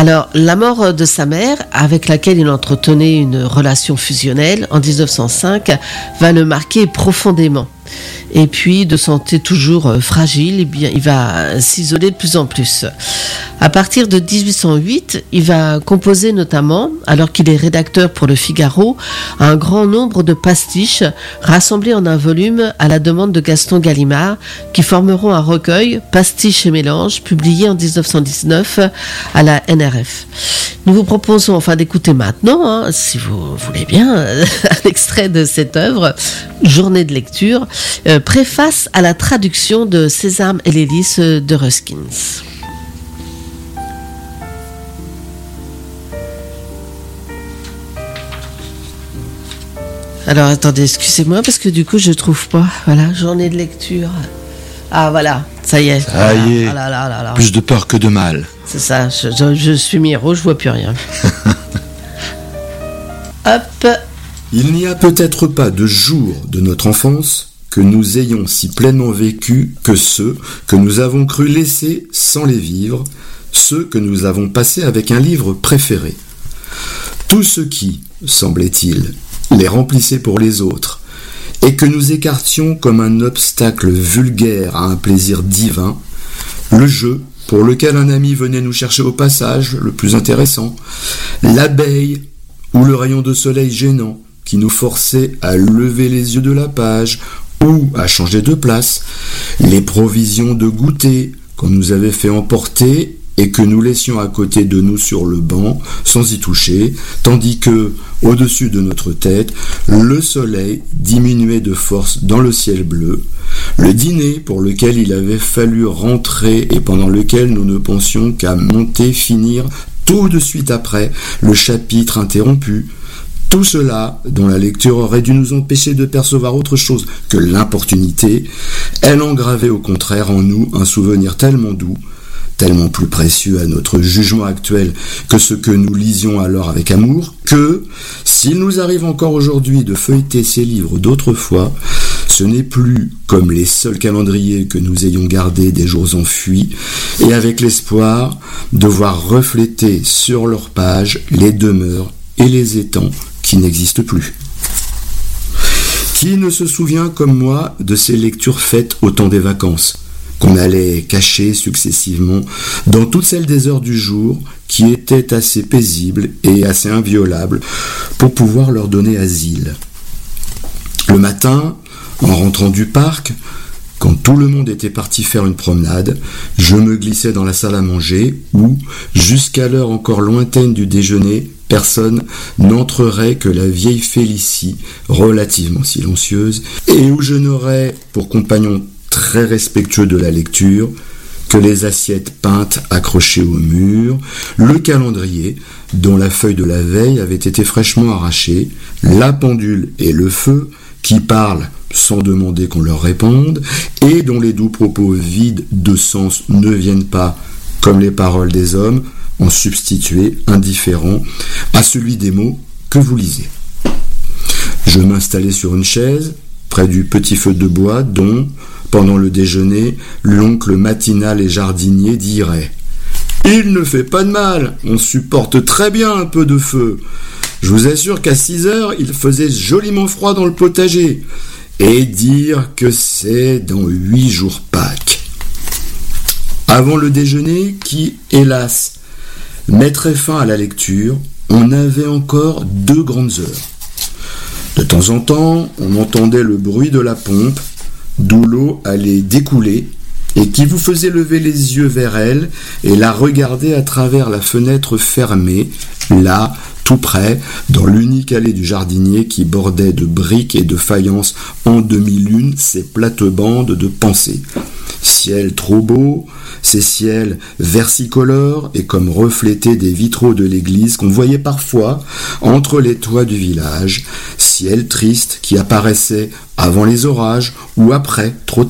Alors, la mort de sa mère, avec laquelle il entretenait une relation fusionnelle en 1905, va le marquer profondément. Et puis, de santé toujours fragile, eh bien, il va s'isoler de plus en plus. À partir de 1808, il va composer notamment, alors qu'il est rédacteur pour le Figaro, un grand nombre de pastiches rassemblés en un volume à la demande de Gaston Gallimard, qui formeront un recueil, Pastiches et mélanges, publié en 1919 à la NRF. Nous vous proposons d'écouter maintenant, si vous voulez bien, un extrait de cette œuvre, Journée de lecture, préface à la traduction de Sésame et les lys de Ruskins. Alors attendez, excusez-moi parce que du coup je trouve pas. Voilà, journée de lecture. Ah voilà, ça y est. Ça y est. Ah là. Plus de peur que de mal. C'est ça, je suis Miro, je vois plus rien. Hop. Il n'y a peut-être pas de jour de notre enfance que nous ayons si pleinement vécu que ceux que nous avons cru laisser sans les vivre, ceux que nous avons passés avec un livre préféré. Tout ce qui, semblait-il, les remplissait pour les autres, et que nous écartions comme un obstacle vulgaire à un plaisir divin, le jeu pour lequel un ami venait nous chercher au passage le plus intéressant, l'abeille ou le rayon de soleil gênant qui nous forçait à lever les yeux de la page ou à changer de place, les provisions de goûter qu'on nous avait fait emporter et que nous laissions à côté de nous sur le banc sans y toucher, tandis que, au-dessus de notre tête, le soleil diminuait de force dans le ciel bleu, le dîner pour lequel il avait fallu rentrer et pendant lequel nous ne pensions qu'à monter finir tout de suite après le chapitre interrompu, tout cela, dont la lecture aurait dû nous empêcher de percevoir autre chose que l'importunité, elle engravait au contraire en nous un souvenir tellement doux, tellement plus précieux à notre jugement actuel que ce que nous lisions alors avec amour, que, s'il nous arrive encore aujourd'hui de feuilleter ces livres d'autrefois, ce n'est plus comme les seuls calendriers que nous ayons gardés des jours enfuis, et avec l'espoir de voir refléter sur leurs pages les demeures et les étangs qui n'existent plus. Qui ne se souvient comme moi de ces lectures faites au temps des vacances, qu'on allait cacher successivement dans toutes celles des heures du jour qui étaient assez paisibles et assez inviolables pour pouvoir leur donner asile. Le matin, en rentrant du parc, quand tout le monde était parti faire une promenade, je me glissais dans la salle à manger où, jusqu'à l'heure encore lointaine du déjeuner, personne n'entrerait que la vieille Félicie, relativement silencieuse, et où je n'aurais, pour compagnon très respectueux de la lecture, que les assiettes peintes accrochées au mur, le calendrier, dont la feuille de la veille avait été fraîchement arrachée, la pendule et le feu, qui parlent sans demander qu'on leur réponde, et dont les doux propos vides de sens ne viennent pas, comme les paroles des hommes, en substituer, indifférent, à celui des mots que vous lisez. Je m'installai sur une chaise, près du petit feu de bois dont, pendant le déjeuner, l'oncle matinal et jardinier dirait « Il ne fait pas de mal, on supporte très bien un peu de feu. Je vous assure qu'à 6 heures, il faisait joliment froid dans le potager. Et dire que c'est dans 8 jours Pâques. » Avant le déjeuner, qui, hélas, mettrait fin à la lecture, on avait encore 2 grandes heures. De temps en temps, on entendait le bruit de la pompe, d'où l'eau allait découler, et qui vous faisait lever les yeux vers elle et la regarder à travers la fenêtre fermée, là, tout près, dans l'unique allée du jardinier qui bordait de briques et de faïences en demi-lune ses plates-bandes de pensée. Ciel trop beau, ces ciels versicolores et comme reflétés des vitraux de l'église qu'on voyait parfois entre les toits du village, ciel triste qui apparaissait avant les orages ou après, trop